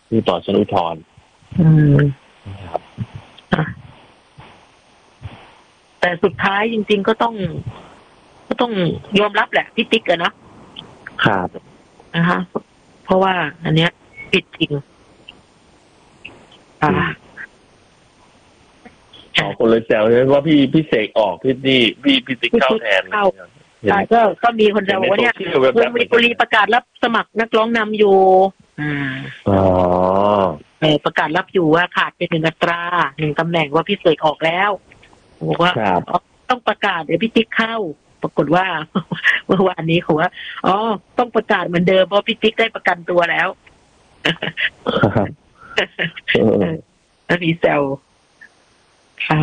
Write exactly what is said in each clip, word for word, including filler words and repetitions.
ที่ต่อชั้นอุทธรณ์อืมครับแต่สุดท้ายจริงๆก็ต้องก็ต้องยอมรับแหละพี่ติ๊กอะนะครับนะคะเพราะว่าอันเนี้ยผิดจริงอ่าอ๋อคนเลยแซวใช่ไหมว่าพี่พี่เสกออกพี่นี่พี่พี่ติ๊กเข้าแทนเข้าก็ก็มีคนแซวว่าเนี่ยวงมีกุลีประกาศรับสมัครนักร้องนำอยู่อ่าอ๋อเออประกาศรับอยู่ว่าขาดเป็นหนึ่งอัตราหนึ่งตำแหน่งว่าพี่เสกออกแล้วบอกว่าต้องประกาศเดี๋ยวพี่ติ๊กเข้าปรากฏว่าเมื่อวานนี้เขาว่าอ๋อต้องประกาศเหมือนเดิมเพราะพี่ติ๊กได้ประกันตัวแล้วแล้วมีแซวค่ะ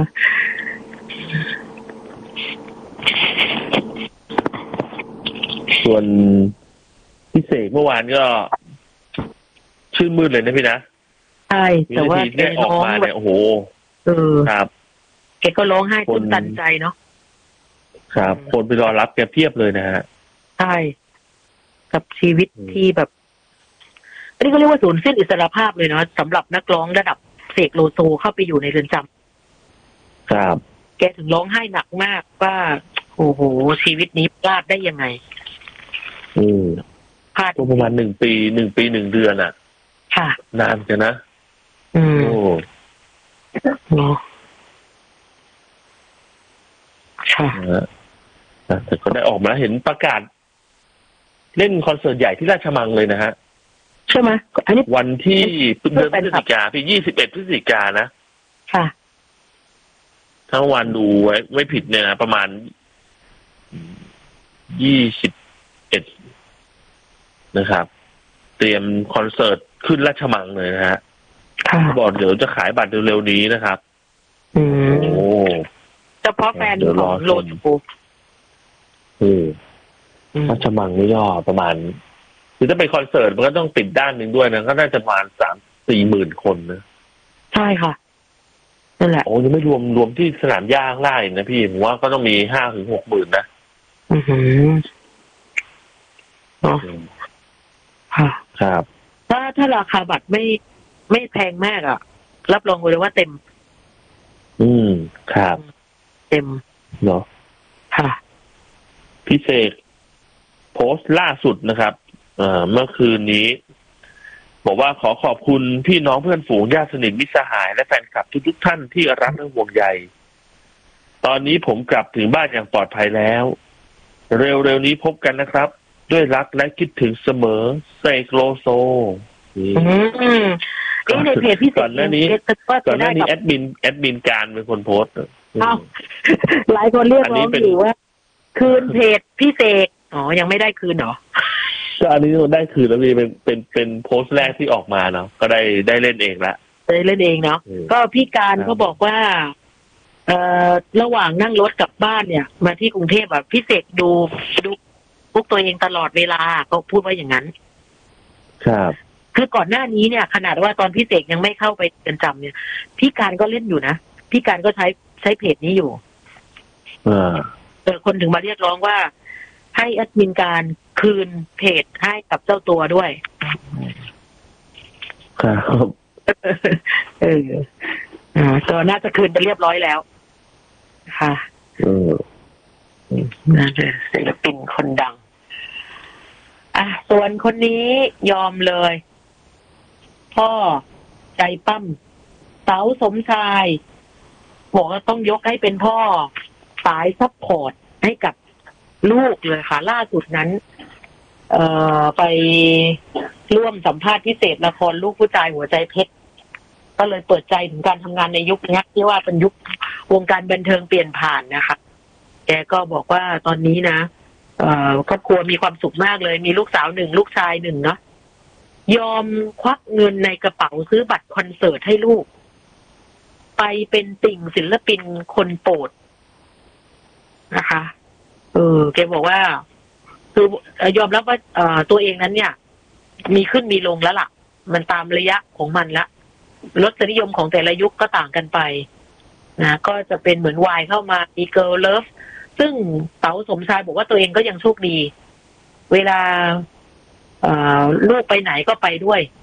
ส่วนพี่เสกเมื่อวานก็ชื่นมืดเลยนะพี่นะใช่แต่ว่าแกออกมาเนี่ยโอ้โหเออครับแกก็ร้องไห้ตื้นตันใจเนาะครับคนไปรอรับแกเพียบเลยนะฮะใช่กับชีวิตที่แบบอันนี้ก็เรียกว่าสูญสิ้นอิสรภาพเลยเนาะสำหรับนักร้องระดับเสกโลโซเข้าไปอยู่ในเรือนจำครับแกถึงร้องไห้หนักมากว่าโอ้โหชีวิตนี้พลาดได้ยังไงอืมพลาดประมาณหนึ่งปีหนึ่งปีหนึ่งเดือนอ่ะค่ะนานจังนะอืมโอ้เนาะค่ะแต่ก็ได้ออกมาเห็นประกาศเล่นคอนเสิร์ตใหญ่ที่ราชมังเลยนะฮะใช่ไหมอันนี้วันที่เดือนพฤศจิกาพี่ยี่สิบเอ็ดพฤศจิกานะค่ะทั้งวันดูไว้ไม่ผิดเนี่ยนะประมาณยี่สิบเอ็ดนะครับเตรียมคอนเสิร์ตขึ้นราชมังเลยนะฮะบอกเดี๋ยวจะขายบัตรเร็วๆนี้นะครับอืมโอ้เฉพาะแฟนของโลโซอืมราชมังนี่ย่อประมาณคือถ้าเป็นคอนเสิร์ตมันก็ต้องปิดด้านหนึ่งด้วยนะก็น่าจะประมาณสามสี่หมื่นคนนะใช่ค่ะนั่นแหละโอ้ยังไม่รวมรวมที่สนามหญ้าข้างล่างนะพี่ผมว่าก็ต้องมีห้าถึงหกหมื่นนะอือหือเนาะค่ะครับถ้าถ้าราคาบัตรไม่ไม่แพงมากอ่ะรับรองเลยว่าเต็มอืมครับเต็มเนาะค่ะพี่เสกโพสต์ล่าสุดนะครับเอ่อเมื่อคืนนี้บอกว่าขอขอบคุณพี่น้องเพื่อนฝูงญาติสนิทมิตรสหายและแฟนคลับทุกๆท่านที่รักและห่วงใยตอนนี้ผมกลับถึงบ้านอย่างปลอดภัยแล้วเร็วๆนี้พบกันนะครับด้วยรักและคิดถึงเสมอเสกโลโซอืมนี่ในเพจพี่เสกก่อนหน้านี้ก่อนหน้านี้แอดมินแอดมินการเป็นคนโพสต์อ้าวหลายคนเรียกร้องอยู่ว่าคืนเพจพี่เสกอ๋อยังไม่ได้คืนเหรอก็อันนี้ได้คืนแล้วมีเป็นเป็นเป็นโพสต์แรกที่ออกมาเนาะก็ได้ได้เล่นเองละได้เล่นเองเนาะก็พี่การเขาบอกว่าเอ่อระหว่างนั่งรถกลับบ้านเนี่ยมาที่กรุงเทพแบบพี่เสกดูดูพวกตัวเองตลอดเวลาเขาพูดว่าอย่างนั้นครับคือก่อนหน้านี้เนี่ยขนาดว่าตอนพี่เสกยังไม่เข้าไปเรือนจำเนี่ยพี่การก็เล่นอยู่นะพี่การก็ใช้ใช้เพจนี้อยู่เออคนถึงมาเรียกร้องว่าให้แอดมินการคืนเพจให้กับเจ้าตัวด้วยครับเอออ่าก็น่าจะคืนไปเรียบร้อยแล้วค่ะเออน่าจะศิลปินคนดังอ่ะส่วนคนนี้ยอมเลยพ่อใจปั้มเต๋าสมชายบอกว่าต้องยกให้เป็นพ่อสายซัพพอร์ตให้กับลูกเลยค่ะล่าสุดนั้นเอ่อไปร่วมสัมภาษณ์พิเศษละครลูกผู้ชายหัวใจเพชรก็เลยเปิดใจถึงการทำงานในยุคนี้ที่ว่าเป็นยุควงการบันเทิงเปลี่ยนผ่านนะคะแกก็บอกว่าตอนนี้นะเอ่อครอบครัวมีความสุขมากเลยมีลูกสาวหนึ่งลูกชายหนึ่งเนาะยอมควักเงินในกระเป๋าซื้อบัตรคอนเสิร์ตให้ลูกไปเป็นติ่งศิลปินคนโปรดนะคะเออแกบอกว่าคือยอมรับว่าเอ่อตัวเองนั้นเนี่ยมีขึ้นมีลงแล้วล่ะมันตามระยะของมันละรสนิยมของแต่ละยุคก็ต่างกันไปนะก็จะเป็นเหมือนวายเข้ามามีเกิร์ลเลิฟซึ่งเต๋าสมชายบอกว่าตัวเองก็ยังโชคดีเวลาเอ่อลูกไปไหนก็ไปด้วย